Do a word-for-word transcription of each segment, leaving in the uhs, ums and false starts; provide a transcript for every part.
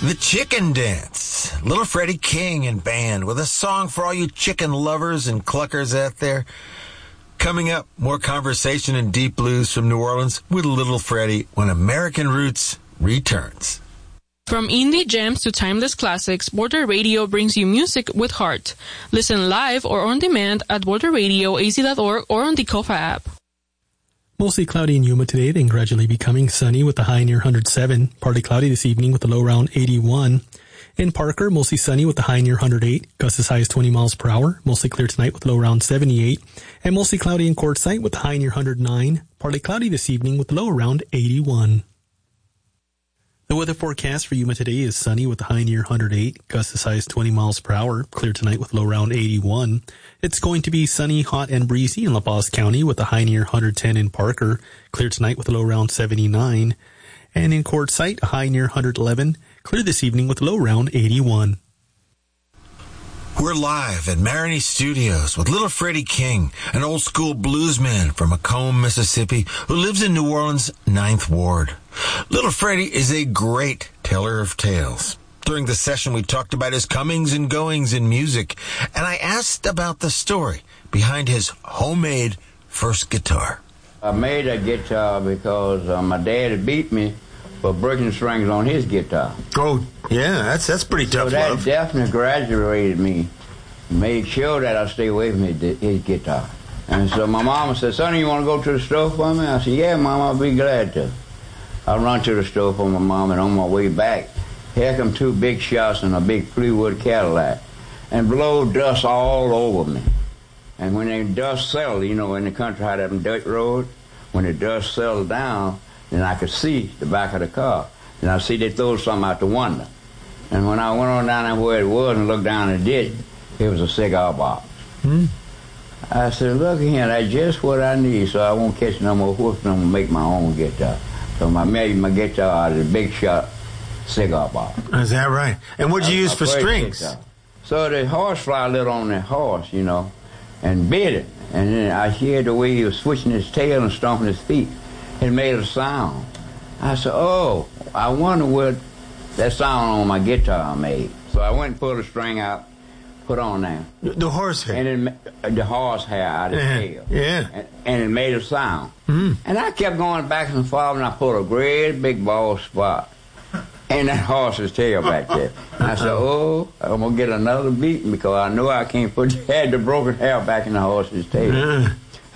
The Chicken Dance. Little Freddie King and band with a song for all you chicken lovers and cluckers out there. Coming up, more conversation and deep blues from New Orleans with Little Freddie when American Roots returns. From indie gems to timeless classics, Border Radio brings you music with heart. Listen live or on demand at border radio a z dot org or on the Kofa app. Mostly cloudy in Yuma today, then gradually becoming sunny with the high near one hundred seven. Partly cloudy this evening with the low around eighty-one. In Parker, mostly sunny with the high near one hundred eight. Gusts as high as twenty miles per hour. Mostly clear tonight with low around seventy-eight. And mostly cloudy in Quartzsite with the high near one hundred nine. Partly cloudy this evening with the low around eighty-one. The weather forecast for Yuma today is sunny with the high near one hundred eight, gusts as high as twenty miles per hour, clear tonight with low around eighty-one. It's going to be sunny, hot, and breezy in La Paz County with the high near one hundred ten in Parker, clear tonight with low around seventy-nine. And in Quartzsite, a high near one hundred eleven, clear this evening with low around eighty-one. We're live at Maroney Studios with Little Freddie King, an old-school bluesman from Macomb, Mississippi, who lives in New Orleans' Ninth Ward. Little Freddie is a great teller of tales. During the session, we talked about his comings and goings in music, and I asked about the story behind his homemade first guitar. I made a guitar because uh, my dad had beat me for breaking strings on his guitar. Oh, yeah, that's that's pretty tough So that love. definitely graduated me, made sure that I stay away from his, his guitar. And so my mama said, "Sonny, you want to go to the store for me?" I said, "Yeah, Mama, I'll be glad to." I run to the store for my mom, and on my way back, here come two big shots in a big Fleetwood Cadillac and blow dust all over me. And when the dust settled, you know, in the country, how them dirt road, when the dust settled down, then I could see the back of the car. And I see they throw something out the window. And when I went on down there where it was and looked down the ditch, it was a cigar box. Hmm. I said, "Look here, that's just what I need, so I won't catch no more whoops and I'm going to make my own guitar." So I made my guitar out of the Big Shot cigar box. Is that right? And what'd you use for strings? Guitar. So the horsefly lit on the horse, you know, and bit it. And then I heard the way he was switching his tail and stomping his feet. It made a sound. I said, "Oh, I wonder what that sound on my guitar made." So I went and pulled the string out, put on there. The horsehair. And it, the horsehair out of his Yeah. tail. Yeah. And, and it made a sound. Mm. And I kept going back and forth, and I put a great big bald spot in that horse's tail back there. And I said, "Oh, I'm going to get another beating because I know I can't put had the broken hair back in the horse's tail." Yeah.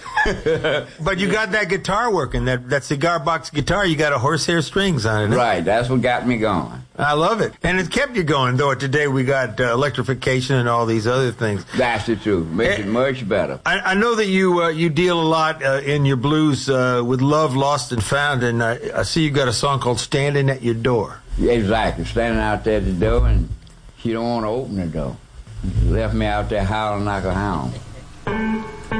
But you got that guitar working, that, that cigar box guitar, you got a horsehair strings on it. Right, that's what got me going. I love it. And it kept you going, though. Today we got uh, electrification and all these other things. That's the truth. Makes it, it much better. I, I know that you uh, you deal a lot uh, in your blues uh, with Love Lost and Found, and I, I see you got a song called Standing at Your Door. Exactly. Standing out there at the door, and she don't want to open the door. She left me out there howling like a hound.